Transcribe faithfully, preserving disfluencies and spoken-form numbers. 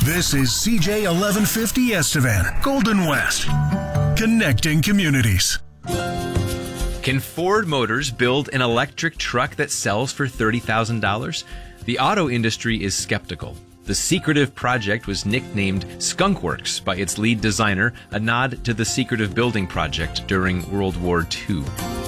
This is C J eleven fifty Estevan, Golden West, connecting communities. Can Ford Motors build an electric truck that sells for thirty thousand dollars? The auto industry is skeptical. The secretive project was nicknamed Skunk Works by its lead designer, a nod to the secretive building project during World War Two.